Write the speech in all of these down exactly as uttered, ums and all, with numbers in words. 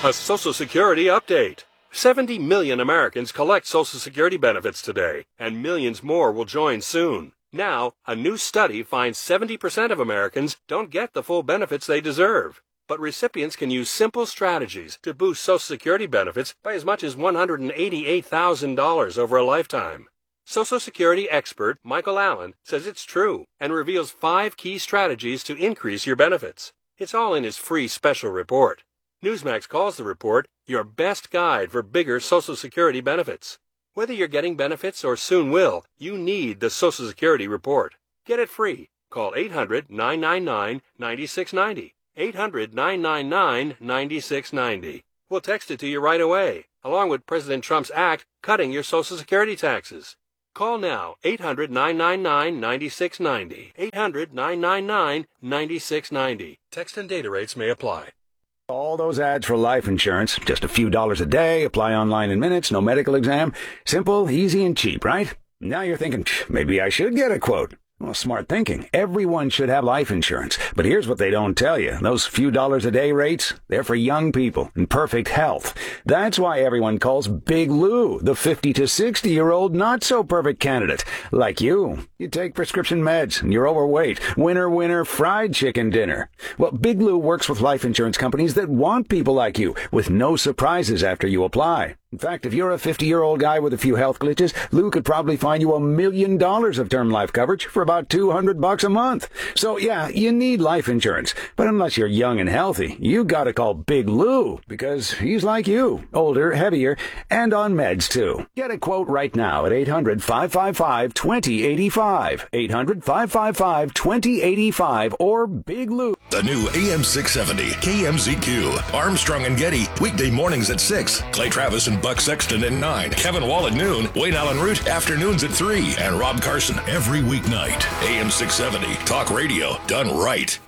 A Social Security update. seventy million Americans collect Social Security benefits today, and millions more will join soon. Now, a new study finds seventy percent of Americans don't get the full benefits they deserve. But recipients can use simple strategies to boost Social Security benefits by as much as one hundred eighty-eight thousand dollars over a lifetime. Social Security expert Michael Allen says it's true and reveals five key strategies to increase your benefits. It's all in his free special report. Newsmax calls the report your best guide for bigger Social Security benefits. Whether you're getting benefits or soon will, you need the Social Security report. Get it free. Call eight hundred, nine nine nine, nine six nine zero. eight hundred, nine nine nine, nine six nine zero. We'll text it to you right away, along with President Trump's act cutting your Social Security taxes. Call now, eight hundred, nine nine nine, nine six nine zero. eight hundred, nine nine nine, nine six nine zero. Text and data rates may apply. All those ads for life insurance, just a few dollars a day, apply online in minutes, no medical exam. Simple, easy, and cheap, right? Now you're thinking, maybe I should get a quote. Well, smart thinking. Everyone should have life insurance. But here's what they don't tell you. Those few dollars a day rates, they're for young people in perfect health. That's why everyone calls Big Lou the fifty to sixty-year-old not-so-perfect candidate. Like you. You take prescription meds, and you're overweight. Winner, winner, fried chicken dinner. Well, Big Lou works with life insurance companies that want people like you, with no surprises after you apply. In fact, if you're a fifty-year-old guy with a few health glitches, Lou could probably find you a million dollars of term life coverage for about two hundred bucks a month. So yeah, you need life insurance. But unless you're young and healthy, you gotta call Big Lou, because he's like you, older, heavier, and on meds too. Get a quote right now at eight hundred, five five five, two zero eight five. eight hundred, five five five, two zero eight five or Big Lou. The new A M six seventy K M Z Q. Armstrong and Getty, weekday mornings at six. Clay Travis and Buck Sexton at nine. Kevin Wall at noon. Wayne Allen Root, afternoons at three. And Rob Carson every weeknight. A M six seventy, talk radio done right.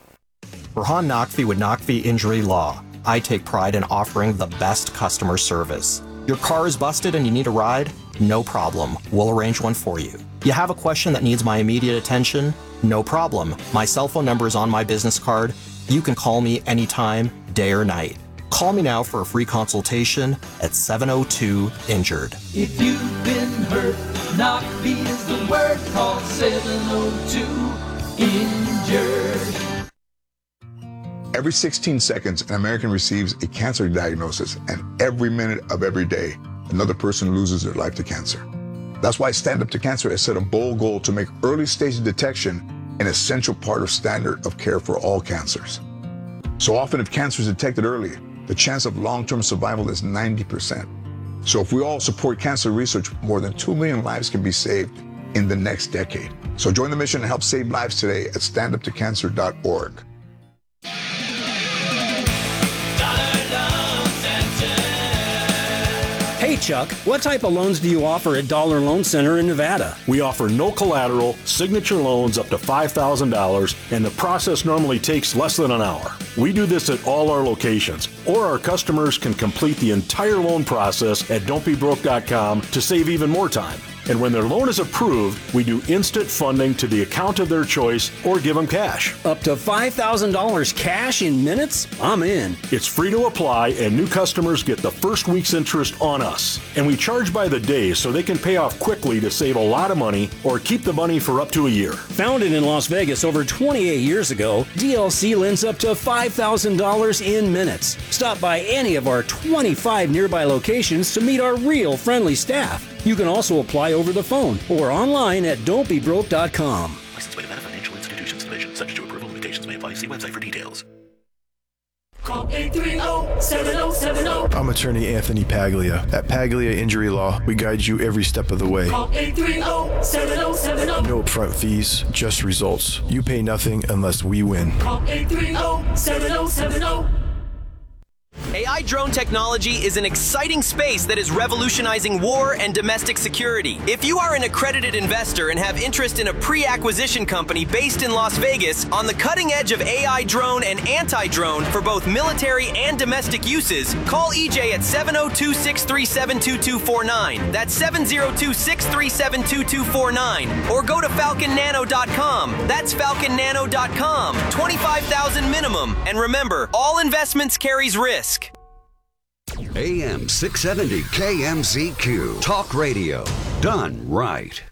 Rahan Naqvi with Naqvi Injury Law. I take pride in offering the best customer service. Your car is busted and you need a ride? No problem. We'll arrange one for you. You have a question that needs my immediate attention? No problem. My cell phone number is on my business card. You can call me anytime, day or night. Call me now for a free consultation at seven oh two injured. If you've been hurt, Naqvi is the word. Call seven oh two injured. Every sixteen seconds, an American receives a cancer diagnosis, and every minute of every day, another person loses their life to cancer. That's why Stand Up to Cancer has set a bold goal to make early stage detection an essential part of standard of care for all cancers. So often, if cancer is detected early, the chance of long-term survival is ninety percent. So if we all support cancer research, more than two million lives can be saved in the next decade. So join the mission and help save lives today at stand up to cancer dot org. Hey Chuck, what type of loans do you offer at Dollar Loan Center in Nevada? We offer no collateral, signature loans up to five thousand dollars, and the process normally takes less than an hour. We do this at all our locations, or our customers can complete the entire loan process at don't be broke dot com to save even more time. And when their loan is approved, we do instant funding to the account of their choice or give them cash. Up to five thousand dollars cash in minutes? I'm in. It's free to apply, and new customers get the first week's interest on us. And we charge by the day so they can pay off quickly to save a lot of money or keep the money for up to a year. Founded in Las Vegas over twenty-eight years ago, D L C lends up to five thousand dollars in minutes. Stop by any of our twenty-five nearby locations to meet our real friendly staff. You can also apply over the phone or online at don't be broke dot com. Licensed by Nevada Financial Institutions Division. Subject to approval, limitations may apply. See website for details. Call eight three zero, seven zero seven zero. I'm attorney Anthony Paglia. At Paglia Injury Law, we guide you every step of the way. Call eight three zero, seven zero seven zero. No upfront fees, just results. You pay nothing unless we win. Call eight three zero, seven zero seven zero. A I drone technology is an exciting space that is revolutionizing war and domestic security. If you are an accredited investor and have interest in a pre-acquisition company based in Las Vegas on the cutting edge of A I drone and anti-drone for both military and domestic uses, call E J at seven oh two, six three seven, two two four nine. That's seven oh two, six three seven, two two four nine. Or go to falcon nano dot com. That's falcon nano dot com. twenty-five thousand dollars minimum. And remember, all investments carries risk. A M six seventy K M Z Q. Talk radio. Done right.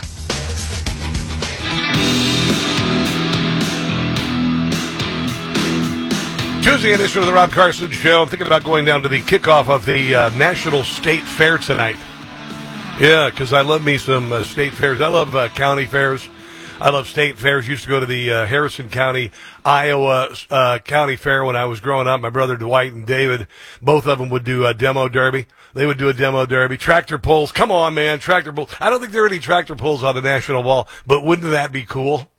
Tuesday edition of the Rob Carson Show. I'm thinking about going down to the kickoff of the uh, National State Fair tonight. Yeah, because I love me some uh, state fairs. I love uh, county fairs. I love state fairs. Used to go to the uh, Harrison County, Iowa uh, County Fair when I was growing up. My brother Dwight and David, both of them would do a demo derby. They would do a demo derby. Tractor pulls. Come on, man, tractor pulls. I don't think there are any tractor pulls on the National Mall, but wouldn't that be cool?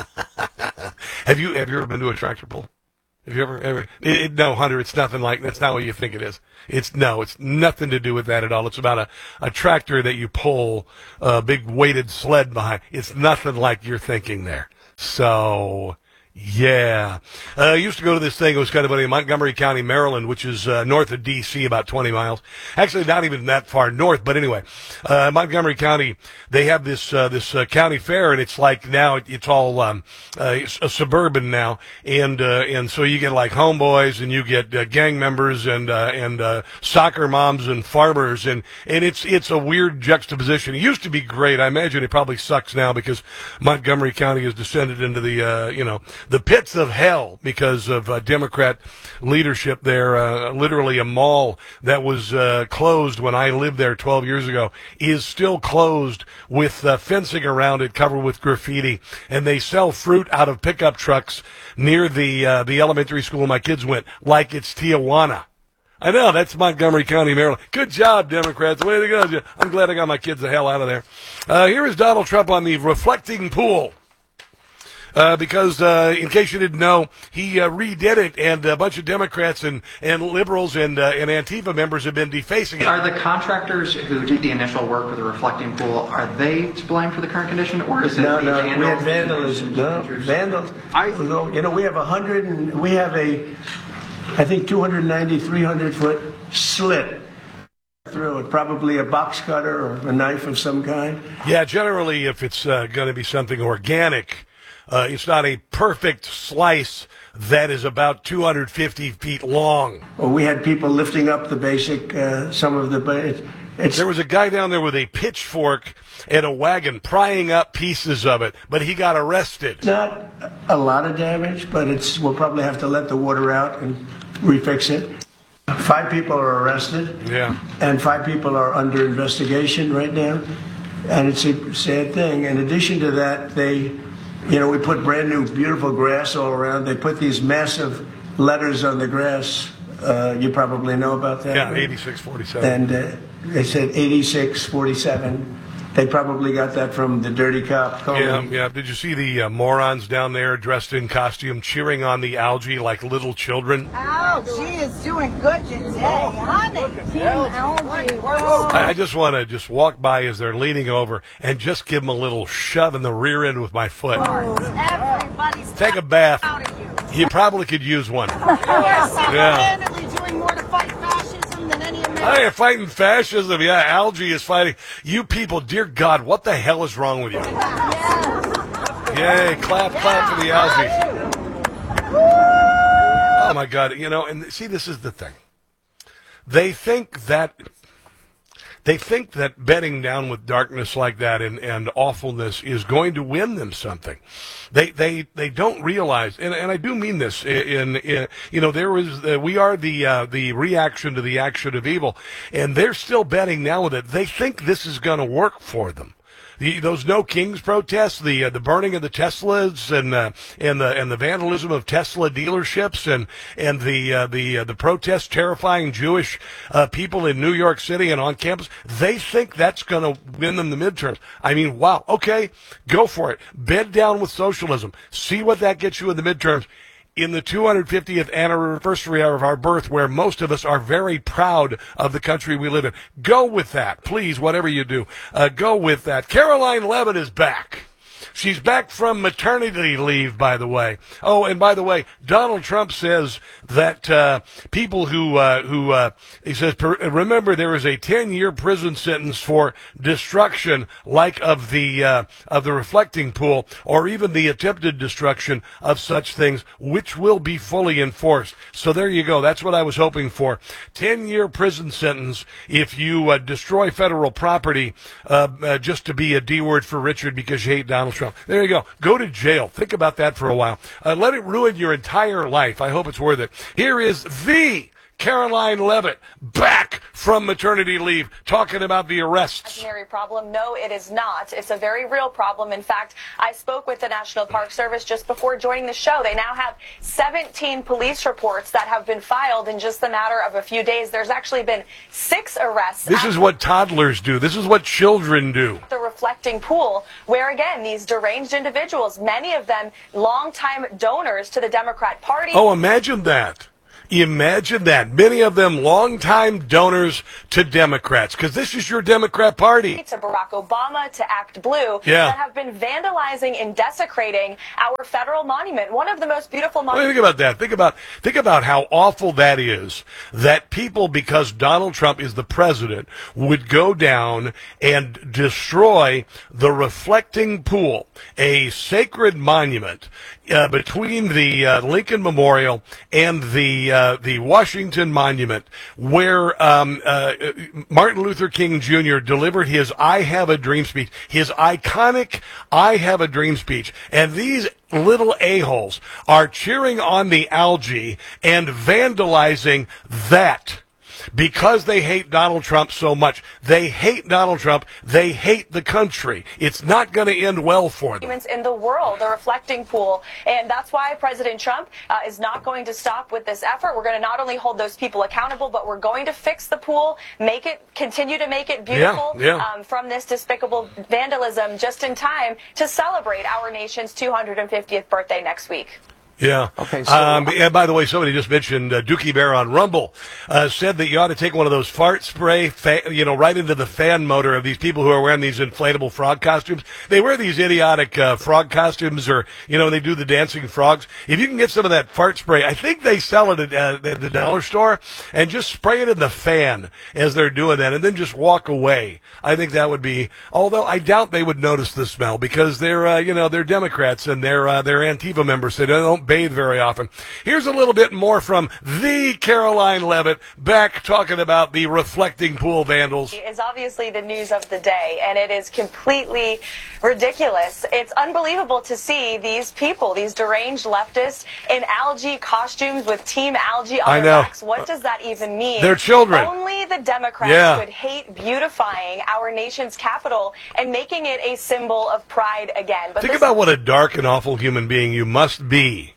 have you have you ever been to a tractor pull? Have you ever, ever, it, it, no, Hunter, it's nothing like, that's not what you think it is. It's, no, it's nothing to do with that at all. It's about a, a tractor that you pull a big weighted sled behind. It's nothing like you're thinking there. So, yeah. Uh, I used to go to this thing, it was kind of funny, in Montgomery County, Maryland, which is uh, north of D C, about twenty miles. Actually, not even that far north, but anyway, uh, Montgomery County, they have this uh, this uh, county fair, and it's like now, it's all um, uh, it's a suburban now, and uh, and so you get like homeboys, and you get uh, gang members, and uh, and uh, soccer moms, and farmers, and, and it's it's a weird juxtaposition. It used to be great. I imagine it probably sucks now because Montgomery County has descended into the, uh, you know, the pits of hell because of uh, Democrat leadership there. Uh, literally a mall that was uh, closed when I lived there twelve years ago is still closed with uh, fencing around it covered with graffiti. And they sell fruit out of pickup trucks near the uh, the elementary school my kids went, like it's Tijuana. I know, that's Montgomery County, Maryland. Good job, Democrats. Way to go. I'm glad I got my kids the hell out of there. Uh, here is Donald Trump on the reflecting pool. Uh, because, uh, in case you didn't know, he uh, redid it, and a bunch of Democrats and, and liberals and uh, and Antifa members have been defacing it. Are the contractors who did the initial work with the reflecting pool, are they to blame for the current condition, or is it no, the no, vandals? we had vandalism. No, vandals. I, you know, we have a hundred, and we have a, I think, two hundred ninety, three hundred foot slit through it, probably a box cutter or a knife of some kind. Yeah, generally, if it's uh, going to be something organic, Uh, it's not a perfect slice that is about two hundred fifty feet long. Well, we had people lifting up the basic, uh, some of the... It, it's, there was a guy down there with a pitchfork and a wagon prying up pieces of it, but he got arrested. Not a lot of damage, but it's we'll probably have to let the water out and refix it. Five people are arrested. Yeah. And five people are under investigation right now. And it's a sad thing. In addition to that, they... You know, we put brand new, beautiful grass all around. They put these massive letters on the grass. Uh, you probably know about that. Yeah, right? eighty-six forty-seven. And uh, they said eighty-six forty-seven. They probably got that from the dirty cop. Yeah, yeah. Did you see the uh, morons down there dressed in costume cheering on the algae like little children? Oh, she is doing good today, honey. Team algae. I, I just want to just walk by as they're leaning over and just give them a little shove in the rear end with my foot. Everybody's Take a bath. You probably could use one. Yeah. Doing more to fight fascism than any American. I am fighting fascism. Yeah, algae is fighting. You people, dear God, what the hell is wrong with you? Yay, clap, clap for the algae. Oh, my God. You know, and see, this is the thing. They think that... They think that bedding down with darkness like that and, and awfulness is going to win them something. They they they don't realize, and, and I do mean this. In, in you know, there was uh, we are the uh, the reaction to the action of evil, and they're still bedding down with it. They think this is going to work for them. The, those No Kings protests, the uh, the burning of the Teslas, and uh, and the and the vandalism of Tesla dealerships, and and the uh, the uh, the protests terrifying Jewish uh, people in New York City and on campus. They think that's going to win them the midterms. I mean, wow. Okay, go for it. Bed down with socialism. See what that gets you in the midterms. In the two hundred fiftieth anniversary of our birth, where most of us are very proud of the country we live in. Go with that, please, whatever you do. Uh, go with that. Caroline Levitt is back. She's back from maternity leave, by the way. Oh, and by the way, Donald Trump says that uh, people who, uh, who uh, he says, remember there is a ten-year prison sentence for destruction, like of the uh, of the reflecting pool, or even the attempted destruction of such things, which will be fully enforced. So there you go. That's what I was hoping for. ten-year prison sentence if you uh, destroy federal property uh, uh, just to be a D word for Richard because you hate Donald Trump. There you go. Go to jail. Think about that for a while. Uh, let it ruin your entire life. I hope it's worth it. Here is the Caroline Leavitt back from maternity leave talking about the arrests. Imaginary problem? No, it is not. It's a very real problem. In fact, I spoke with the National Park Service just before joining the show. They now have seventeen police reports that have been filed in just the matter of a few days. There's actually been six arrests. This is what toddlers do. This is what children do. The reflecting pool, where again, these deranged individuals, many of them longtime donors to the Democrat Party. Oh, imagine that. Imagine that. Many of them longtime donors to Democrats, because this is your Democrat Party. To Barack Obama, to Act Blue, yeah. that have been vandalizing and desecrating our federal monument, one of the most beautiful Well, monuments. think about that. Think about think about how awful that is, that people, because Donald Trump is the president, would go down and destroy the reflecting pool, a sacred monument uh, between the uh, Lincoln Memorial and the uh, the Washington Monument, where um, uh, Martin Luther King Junior delivered his "I Have a Dream" speech, his iconic "I Have a Dream" speech, and these little a-holes are cheering on the algae and vandalizing that. Because they hate Donald Trump so much. They hate Donald Trump. They hate the country. It's not going to end well for them. In the world, the reflecting pool. And that's why President Trump uh, is not going to stop with this effort. We're going to not only hold those people accountable, but we're going to fix the pool, make it, continue to make it beautiful yeah, yeah. Um, from this despicable vandalism just in time to celebrate our nation's two hundred fiftieth birthday next week. Yeah. Okay. So, um, and by the way, somebody just mentioned uh, Dookie Bear on Rumble uh, said that you ought to take one of those fart spray, fa- you know, right into the fan motor of these people who are wearing these inflatable frog costumes. They wear these idiotic uh, frog costumes, or you know, they do the dancing frogs. If you can get some of that fart spray, I think they sell it at, uh, at the dollar store, and just spray it in the fan as they're doing that, and then just walk away. I think that would be. Although I doubt they would notice the smell because they're, uh, you know, they're Democrats and they're uh, they're Antifa members. So they don't bathe very often. Here's a little bit more from the Caroline Leavitt back talking about the reflecting pool vandals. Is obviously the news of the day, and it is completely ridiculous. It's unbelievable to see these people, these deranged leftists, in algae costumes with Team Algae on I their know. backs. What does that even mean? They're children. Only the Democrats Yeah. could hate beautifying our nation's capital and making it a symbol of pride again. But Think this about what a dark and awful human being you must be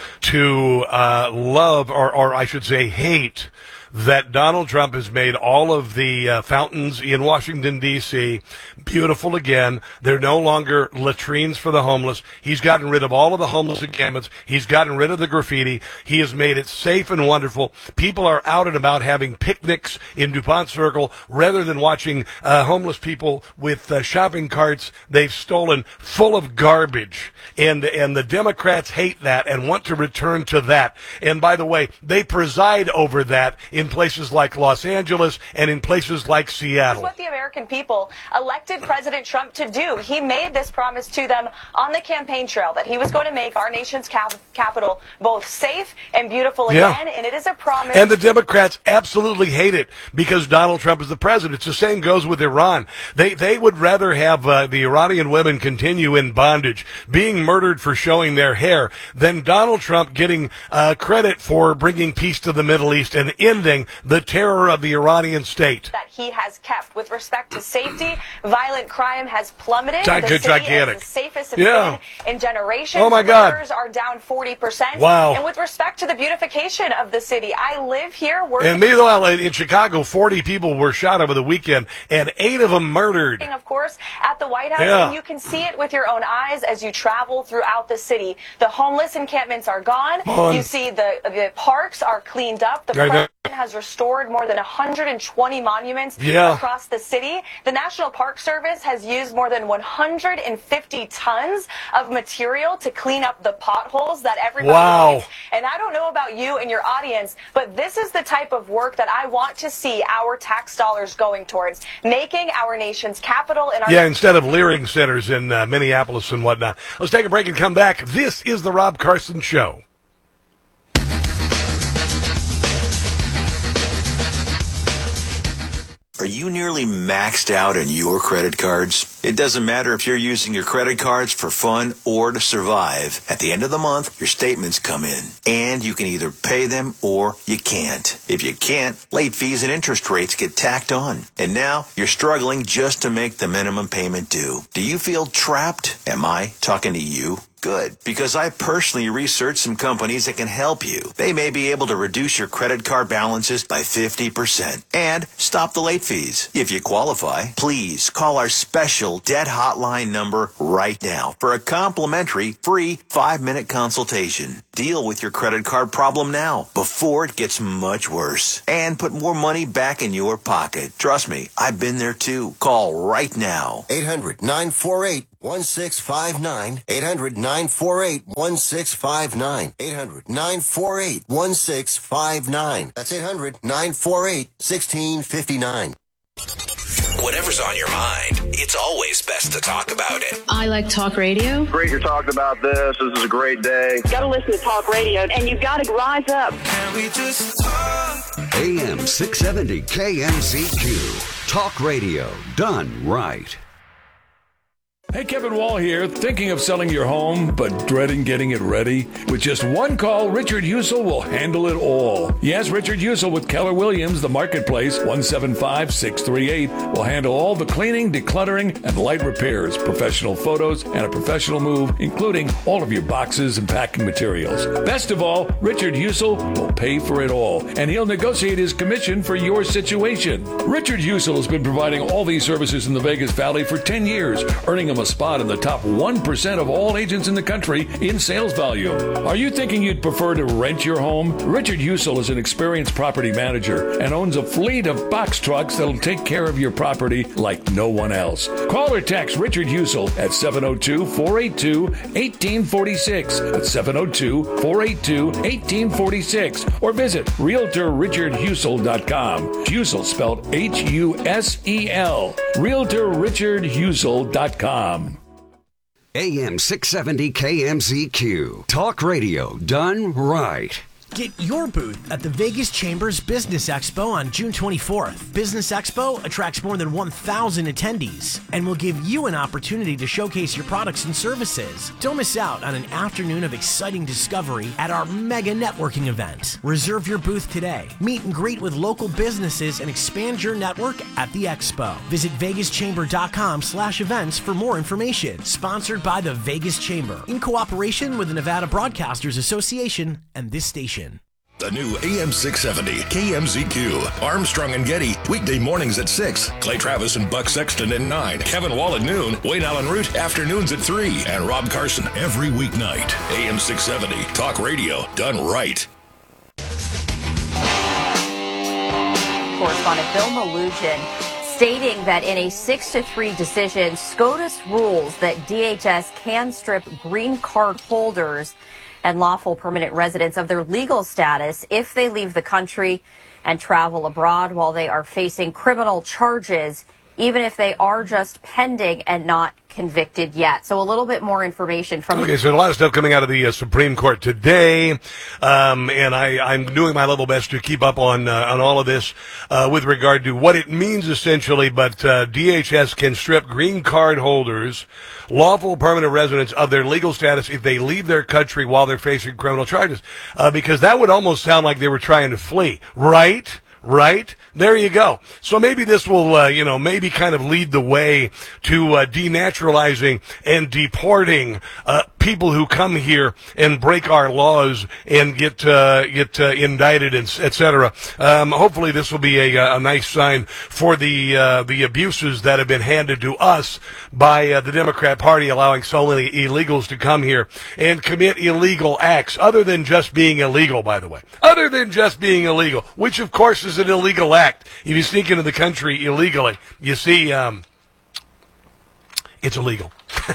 to uh, love, or, or I should say hate, that Donald Trump has made all of the uh, fountains in Washington, D C beautiful again. They're no longer latrines for the homeless. He's gotten rid of all of the homeless encampments. He's gotten rid of the graffiti. He has made it safe and wonderful. People are out and about having picnics in DuPont Circle rather than watching uh, homeless people with uh, shopping carts they've stolen full of garbage. And, and the Democrats hate that and want to return to that. And by the way, they preside over that in places like Los Angeles and in places like is Seattle. what the American people elected President Trump to do. He made this promise to them on the campaign trail that he was going to make our nation's cap- capital both safe and beautiful Yeah. again, and it is a promise. And the Democrats absolutely hate it because Donald Trump is the president. It's the same goes with Iran. They they would rather have uh, the Iranian women continue in bondage, being murdered for showing their hair, than Donald Trump getting uh, credit for bringing peace to the Middle East and ending the terror of the Iranian state. That he has kept with respect to safety. Violent crime has plummeted. Gi- the city gigantic. is the safest it's Yeah. been in generations. Oh, my God. Murders are down forty percent. Wow. And with respect to the beautification of the city, I live here working. And meanwhile, in in Chicago, forty people were shot over the weekend, and eight of them murdered. Of course, at the White House, Yeah. and you can see it with your own eyes as you travel throughout the city. The homeless encampments are gone. Gone. You see the the parks are cleaned up. The I know. president has restored more than one hundred twenty monuments yeah. across the city. The National Park Service has used more than one hundred fifty tons of material to clean up the potholes that everybody wow. likes. And I don't know about you and your audience, but this is the type of work that I want to see our tax dollars going towards, making our nation's capital and our yeah, instead of leering centers in uh, Minneapolis and whatnot. Let's take a break and come back. This is the Rob Carson Show. Are you nearly maxed out on your credit cards? It doesn't matter if you're using your credit cards for fun or to survive. At the end of the month, your statements come in, and you can either pay them or you can't. If you can't, late fees and interest rates get tacked on. And now you're struggling just to make the minimum payment due. Do you feel trapped? Am I talking to you? Good, because I personally researched some companies that can help you. They may be able to reduce your credit card balances by fifty percent and stop the late fees. If you qualify, please call our special debt hotline number right now for a complimentary free five-minute consultation. Deal with your credit card problem now before it gets much worse and put more money back in your pocket. Trust me, I've been there too. Call right now. eight hundred nine four eight one six five nine. eight hundred nine four eight one six five nine. eight hundred nine four eight one six five nine. That's eight hundred nine four eight one six five nine. Whatever's on your mind, it's always best to talk about it. I like talk radio. Great you're talking about this. This is a great day. Got to listen to talk radio, and you've got to rise up. Can we just talk? A M six seventy K M Z Q. Talk radio done right. Hey, Kevin Wall here. Thinking of selling your home, but dreading getting it ready? With just one call, Richard Husel will handle it all. Yes, Richard Husel with Keller Williams, the Marketplace, one seven five six three eight, will handle all the cleaning, decluttering, and light repairs, professional photos, and a professional move, including all of your boxes and packing materials. Best of all, Richard Husel will pay for it all, and he'll negotiate his commission for your situation. Richard Husel has been providing all these services in the Vegas Valley for ten years, earning him a spot in the top one percent of all agents in the country in sales volume. Are you thinking you'd prefer to rent your home? Richard Husel is an experienced property manager and owns a fleet of box trucks that'll take care of your property like no one else. Call or text Richard Husel at seven oh two, four eight two, one eight four six. That's seven oh two, four eight two, one eight four six. Or visit realtor richard husel dot com. Husel spelled H U S E L. realtor richard husel dot com. A M six seventy K M Z Q. Talk radio done right. Get your booth at the Vegas Chambers Business Expo on June twenty-fourth. Business Expo attracts more than one thousand attendees and will give you an opportunity to showcase your products and services. Don't miss out on an afternoon of exciting discovery at our mega networking event. Reserve your booth today. Meet and greet with local businesses and expand your network at the expo. Visit vegas chamber dot com slash events for more information. Sponsored by the Vegas Chamber in cooperation with the Nevada Broadcasters Association and this station. The new A M six seventy K M Z Q. Armstrong and Getty, weekday mornings at six. Clay Travis and Buck Sexton at nine. Kevin Wall at noon. Wayne Allen Root afternoons at three. And Rob Carson every weeknight. A M six seventy. Talk radio done right. Correspondent Bill Malugin stating that in a six to three decision, SCOTUS rules that D H S can strip green card holders and lawful permanent residents of their legal status if they leave the country and travel abroad while they are facing criminal charges, even if they are just pending and not convicted yet. So a little bit more information from... Okay, so a lot of stuff coming out of the uh, Supreme Court today, um, and I, I'm doing my level best to keep up on uh, on all of this uh, with regard to what it means essentially, but uh, D H S can strip green card holders, lawful permanent residents of their legal status if they leave their country while they're facing criminal charges, uh, because that would almost sound like they were trying to flee, right? Right? There you go. So maybe this will, uh, you know, maybe kind of lead the way to uh, denaturalizing and deporting uh, people who come here and break our laws and get uh, get uh, indicted, and et cetera. Um, hopefully, this will be a, a nice sign for the uh, the abuses that have been handed to us by uh, the Democrat Party, allowing so many illegals to come here and commit illegal acts, other than just being illegal, by the way. Other than just being illegal, which, of course, is an illegal act. If you sneak into the country illegally, you see, um, it's illegal.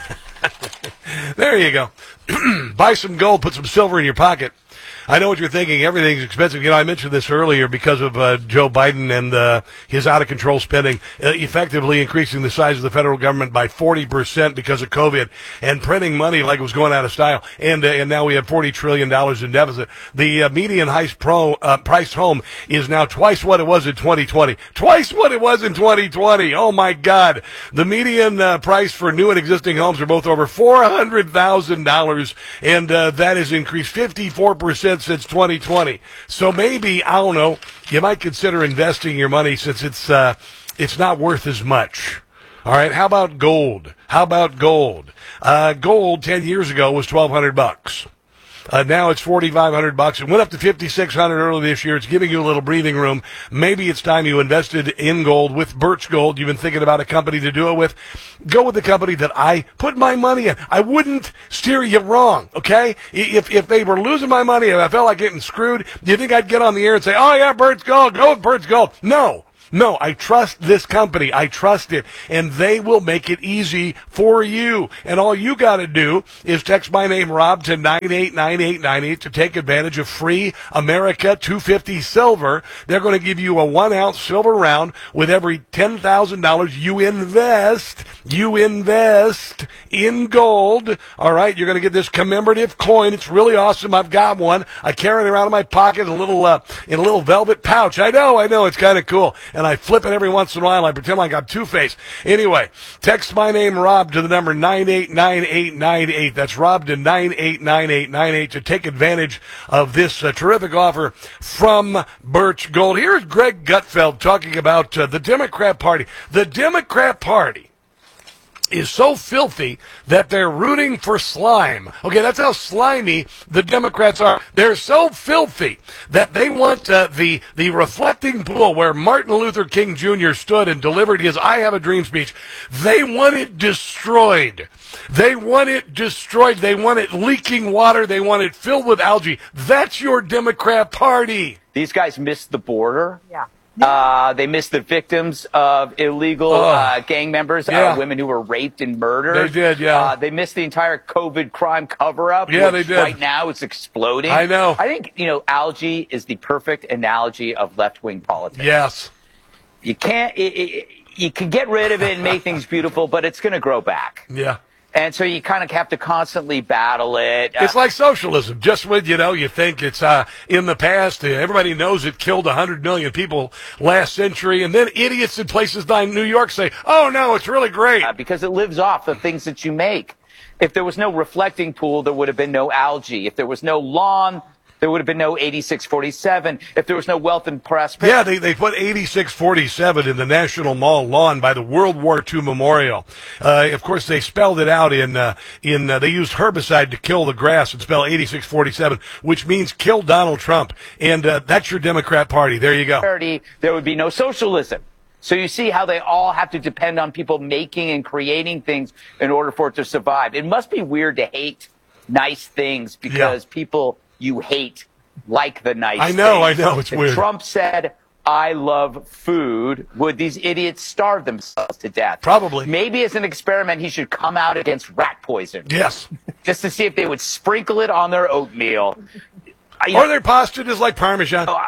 There you go. Buy some gold, put some silver in your pocket. I know what you're thinking. Everything's expensive. You know, I mentioned this earlier because of uh, Joe Biden and uh, his out-of-control spending, uh, effectively increasing the size of the federal government by forty percent because of COVID and printing money like it was going out of style. And uh, and now we have forty trillion dollars in deficit. The uh, median house pro, uh, price home is now twice what it was in twenty twenty. Twice what it was in twenty twenty. Oh, my God. The median uh, price for new and existing homes are both over four hundred thousand dollars, and uh, that has increased fifty-four percent since twenty twenty. So maybe, I don't know, you might consider investing your money since it's uh, it's not worth as much. All right, how about gold? How about gold? Uh, gold ten years ago was twelve hundred bucks. Uh, now it's forty-five hundred bucks. It went up to fifty-six hundred early this year. It's giving you a little breathing room. Maybe it's time you invested in gold with Birch Gold. You've been thinking about a company to do it with. Go with the company that I put my money in. I wouldn't steer you wrong, okay? If if they were losing my money and I felt like getting screwed, do you think I'd get on the air and say, oh, yeah, Birch Gold, go with Birch Gold? No. No, I trust this company. I trust it, and they will make it easy for you. And all you got to do is text my name, Rob, to nine eight nine eight nine eight to take advantage of free America two fifty silver. They're going to give you a one-ounce silver round with every ten thousand dollars you invest. You invest in gold. All right, you're going to get this commemorative coin. It's really awesome. I've got one. I carry it around in my pocket in a little, uh, in a little velvet pouch. I know, I know. It's kind of cool. And I flip it every once in a while. I pretend like I'm Two-Face. Anyway, text my name, Rob, to the number nine eight nine eight nine eight. That's Rob to nine eight nine eight nine eight to take advantage of this uh, terrific offer from Birch Gold. Here's Greg Gutfeld talking about uh, the Democrat Party. The Democrat Party is so filthy that they're rooting for slime. Okay, that's how slimy the Democrats are. They're so filthy that they want uh, the the reflecting pool where Martin Luther King Junior stood and delivered his I Have a Dream speech. They want it destroyed. They want it destroyed. They want it leaking water. They want it filled with algae. That's your Democrat Party. These guys missed the border. Yeah. Uh, they missed the victims of illegal oh. uh, gang members, yeah. uh, women who were raped and murdered. They did, yeah. Uh, they missed the entire COVID crime cover-up. Yeah, which they did. Right now, it's exploding. I know. I think, you know, algae is the perfect analogy of left-wing politics. Yes. You can't, it, it, you can get rid of it and make things beautiful, but it's going to grow back. Yeah. And so you kind of have to constantly battle it. It's like socialism. Just when, you know, you think it's uh, in the past, uh, everybody knows it killed one hundred million people last century, and then idiots in places like New York say, oh, no, it's really great. Uh, because it lives off the things that you make. If there was no reflecting pool, there would have been no algae. If there was no lawn, there would have been no eighty-six forty-seven. If there was no wealth and prosperity. Yeah, they, they put eighty-six forty-seven in the National Mall lawn by the World War Two Memorial. Uh, of course, they spelled it out in, uh, in uh, they used herbicide to kill the grass and spell eighty-six forty-seven, which means kill Donald Trump. And uh, that's your Democrat Party. There you go. There would be no socialism. So you see how they all have to depend on people making and creating things in order for it to survive. It must be weird to hate nice things because yeah. people you hate like the nice I know, things. I know, it's if weird. Trump said, I love food, would these idiots starve themselves to death? Probably. Maybe as an experiment, he should come out against rat poison. Yes. Just to see if they would sprinkle it on their oatmeal. Or their pasta is like Parmesan. Oh,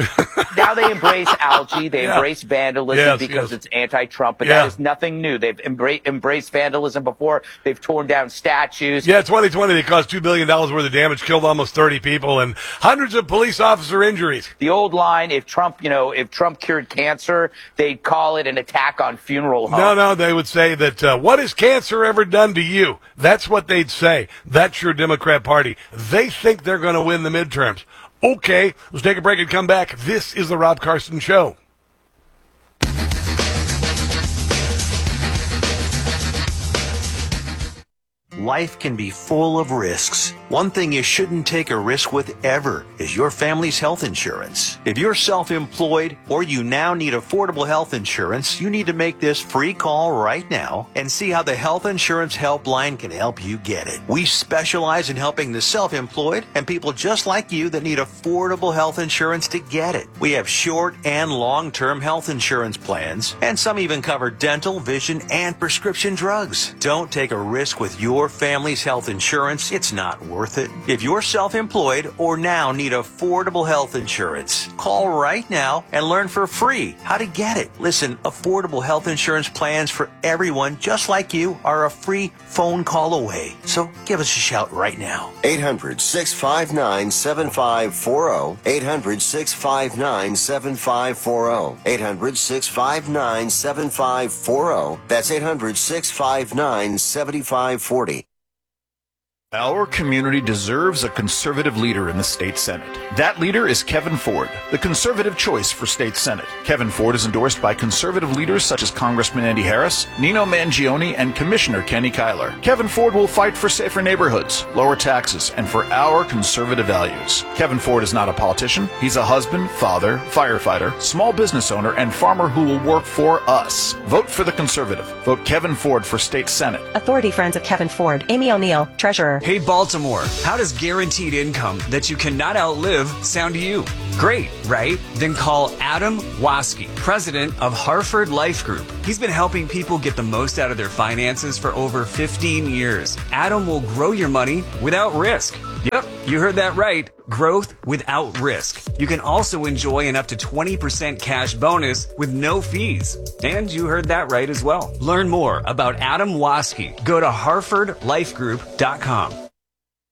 now they embrace algae. They yeah. embrace vandalism yes, because yes. it's anti-Trump. But yeah. that is nothing new. They've embra- embraced vandalism before. They've torn down statues. Yeah, twenty twenty, they caused two billion dollars worth of damage, killed almost thirty people, and hundreds of police officer injuries. The old line, if Trump, you know, if Trump cured cancer, they'd call it an attack on funeral homes. No, no, they would say that, uh, what has cancer ever done to you? That's what they'd say. That's your Democrat Party. They think they're going to win the midterms. Okay, let's take a break and come back. This is the Rob Carson Show. life can be full of risks. One thing you shouldn't take a risk with ever is your family's health insurance. If you're self-employed or you now need affordable health insurance, you need to make this free call right now and see how the Health Insurance Helpline can help you get it. We specialize in helping the self-employed and people just like you that need affordable health insurance to get it. We have short and long-term health insurance plans, and some even cover dental, vision, and prescription drugs. Don't take a risk with your family's health insurance. It's not worth it. If you're self-employed or now need affordable health insurance, call right now and learn for free how to get it. Listen, affordable health insurance plans for everyone just like you are a free phone call away. So give us a shout right now. eight hundred, six five nine, seven five four zero. eight hundred, six five nine, seven five four zero. eight hundred, six five nine, seven five four zero. That's eight hundred, six five nine, seven five four zero. Our community deserves a conservative leader in the state Senate. That leader is Kevin Ford, the conservative choice for state Senate. Kevin Ford is endorsed by conservative leaders such as Congressman Andy Harris, Nino Mangione, and Commissioner Kenny Kyler. Kevin Ford will fight for safer neighborhoods, lower taxes, and for our conservative values. Kevin Ford is not a politician. He's a husband, father, firefighter, small business owner, and farmer who will work for us. Vote for the conservative. Vote Kevin Ford for state Senate. Authority Friends of Kevin Ford. Amy O'Neill, Treasurer. Hey Baltimore, how does guaranteed income that you cannot outlive sound to you? Great, right? Then call Adam Waske, president of Harford Life Group. He's been helping people get the most out of their finances for over fifteen years. Adam will grow your money without risk. Yep, you heard that right. Growth without risk. You can also enjoy an up to twenty percent cash bonus with no fees. And you heard that right as well. Learn more about Adam Waske. Go to harford life group dot com.